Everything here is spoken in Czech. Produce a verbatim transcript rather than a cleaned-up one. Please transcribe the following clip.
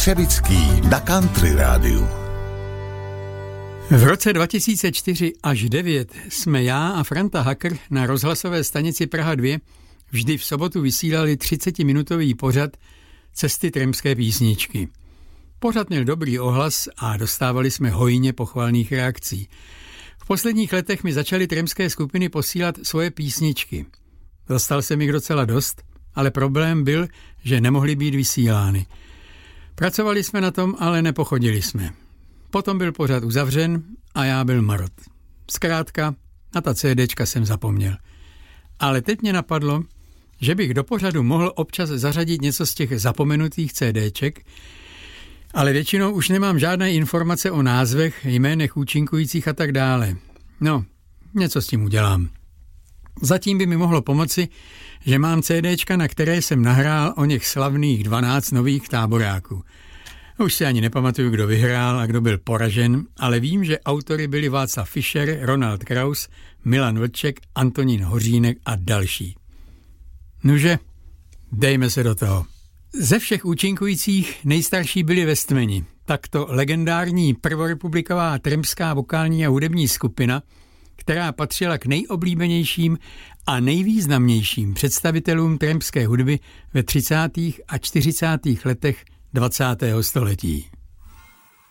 Třebický na Country rádiu. V roce dva tisíce čtyři až devět jsme já a Franta Hacker na rozhlasové stanici Praha dva vždy v sobotu vysílali třicetiminutový pořad Cesty tramské písničky. Pořad měl dobrý ohlas a dostávali jsme hojně pochvalných reakcí. V posledních letech mi začaly tramské skupiny posílat svoje písničky. Dostal jsem jich docela dost, ale problém byl, že nemohly být vysílány. Pracovali jsme na tom, ale nepochodili jsme. Potom byl pořad uzavřen a já byl marot. Zkrátka, na ta CDčka jsem zapomněl. Ale teď mě napadlo, že bych do pořadu mohl občas zařadit něco z těch zapomenutých CDček, ale většinou už nemám žádné informace o názvech, jménech účinkujících a tak dále. No, něco s tím udělám. Zatím by mi mohlo pomoci, že mám CDčka, na které jsem nahrál o něch slavných dvanáct nových táboráků. Už si ani nepamatuju, kdo vyhrál a kdo byl poražen, ale vím, že autory byli Václav Fischer, Ronald Kraus, Milan Vlček, Antonín Hořínek a další. Nuže, dejme se do toho. Ze všech účinkujících nejstarší byli Westmani. Takto legendární prvorepubliková tramská vokální a hudební skupina, která patřila k nejoblíbenějším a nejvýznamnějším představitelům trampské hudby ve třicátých a čtyřicátých letech dvacátého století.